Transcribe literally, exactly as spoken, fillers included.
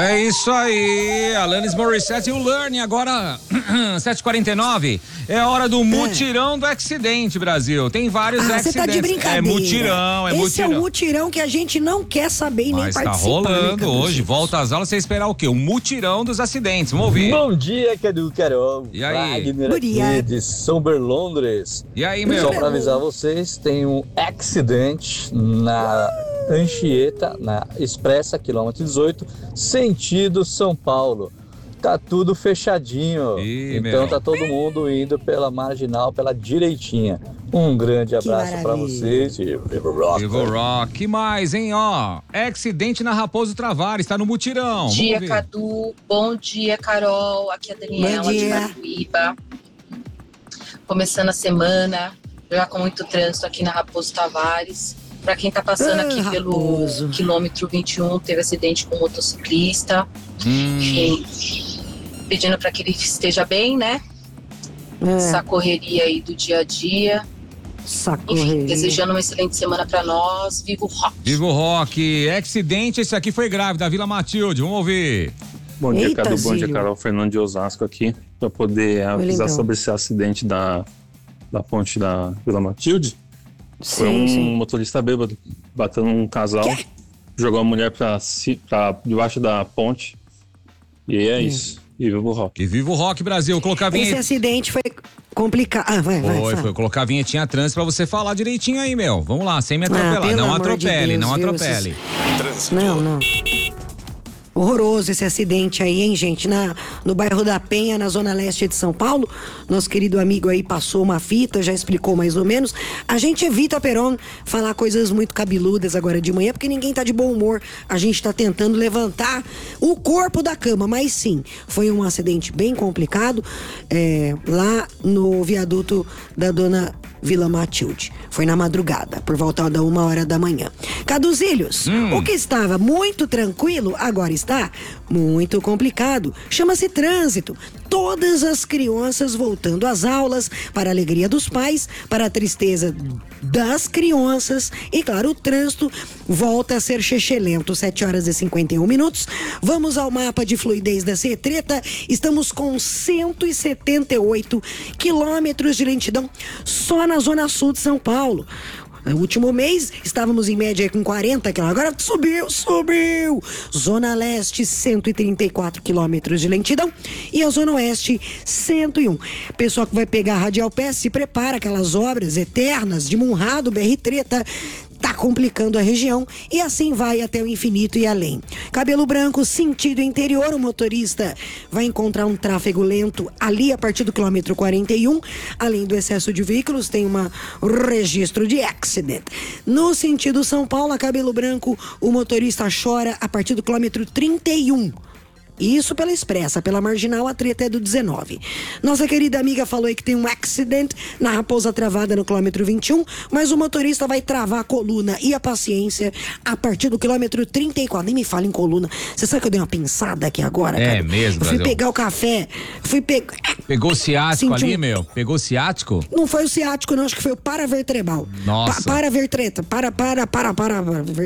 É isso aí, Alanis Morissette e o Learning, agora sete e quarenta e nove, é hora do mutirão do Acidente, Brasil. Tem vários ah, acidentes. Você tá de brincadeira. É mutirão, é Esse mutirão. é o mutirão que a gente não quer saber e nem Mas participar. tá rolando né, hoje, volta às aulas, você esperar o quê? O mutirão dos acidentes, vamos ouvir. Bom dia, Cadu Carol. E aí? Wagner aqui de Somber, Londres. E aí, meu? Só pra avisar vocês, tem um acidente na Anchieta, na Expressa, quilômetro dezoito, sentido São Paulo. Tá tudo fechadinho. Ih, então meu. tá todo mundo indo pela marginal, pela direitinha. Um grande abraço pra vocês e Viva Rock. Viva Rock. Que mais, hein, ó? Acidente na Raposo Travares, tá no mutirão. Bom dia, Cadu. Bom dia, Carol. Aqui é a Daniela de Maracuíba. Começando a semana, já com muito trânsito aqui na Raposo Tavares. Para quem tá passando ah, aqui Raposo. pelo quilômetro vinte e um, teve acidente com um motociclista. Hum. Enfim, pedindo para que ele esteja bem, né? É. Essa correria aí do dia a dia. Essa Enfim, correria. desejando uma excelente semana para nós. Viva o rock! Viva o rock! Acidente, esse aqui foi grave, da Vila Matilde, vamos ouvir. Bom dia, Eita, Cadu. Bom dia, Zílio. Carol. Fernando de Osasco aqui, para poder avisar então. sobre esse acidente da, da ponte da Vila Matilde. Sim, Foi um sim. motorista bêbado, batendo um casal, Quê? jogou a mulher pra, ci- pra debaixo da ponte. E é isso. E viva o rock. E viva o rock, Brasil. Colocar a Esse vinheta. acidente foi complicado. Ah, vai, vai. Foi, fala. foi. Colocar a vinhetinha trânsito pra você falar direitinho aí, meu. Vamos lá, sem me atropelar. pelo não amor de atropele, Deus, não viu, atropele. Não, não. Horroroso esse acidente aí, hein, gente? Na, no bairro da Penha, na zona leste de São Paulo. Nosso querido amigo aí passou uma fita, já explicou mais ou menos. A gente evita, Peron, falar coisas muito cabeludas agora de manhã, porque ninguém tá de bom humor. A gente tá tentando levantar o corpo da cama, mas sim, foi um acidente bem complicado é, lá no viaduto da dona Vila Matilde. Foi na madrugada, por volta da uma hora da manhã. Caduzilhos, Hum. o que estava muito tranquilo, agora está muito complicado. Chama-se trânsito. Todas as crianças voltando às aulas, para a alegria dos pais, para a tristeza das crianças. E claro, o trânsito volta a ser chechelento. sete horas e cinquenta e um minutos. Vamos ao mapa de fluidez da Cetreta. Estamos com cento e setenta e oito quilômetros de lentidão só na zona sul de São Paulo. No último mês, estávamos em média com quarenta quilômetros. Agora subiu, subiu! Zona Leste, cento e trinta e quatro quilômetros de lentidão. E a Zona Oeste, cento e um. Pessoal que vai pegar a Radial Pé, se prepara, aquelas obras eternas de Munrado, B R Treta. Tá complicando a região e assim vai até o infinito e além. Cabelo Branco, sentido interior, o motorista vai encontrar um tráfego lento ali a partir do quilômetro quarenta e um. Além do excesso de veículos, tem uma, um registro de acident. No sentido São Paulo, a Cabelo Branco, o motorista chora a partir do quilômetro trinta e um. Isso pela Expressa, pela Marginal, a treta é do dezenove. Nossa querida amiga falou aí que tem um acident na Raposa Travada no quilômetro vinte e um, mas o motorista vai travar a coluna e a paciência a partir do quilômetro trinta e quatro. Nem me fala em coluna. Você sabe que eu dei uma pensada aqui agora, É cara? mesmo, Eu fui Brasil. pegar o café, fui pegar... Pegou o ciático Senti ali, um- meu? Pegou o ciático? Não foi o ciático, não, acho que foi o paravertebral. Nossa. Pa paravertreta, para, para, para, para, para